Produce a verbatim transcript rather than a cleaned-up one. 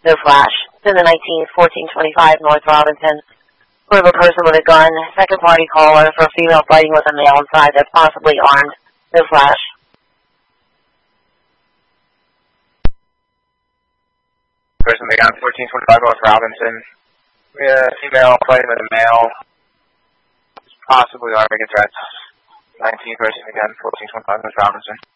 No flash. In the nineteen fourteen twenty-five North Robinson. We have a person with a gun. Second party caller for a female fighting with a male inside that's possibly armed. No flash. Person began fourteen twenty-five North Robinson. We have a female fighting with a male. Possibly armed against threats. nineteen person again, fourteen twenty-five North Robinson.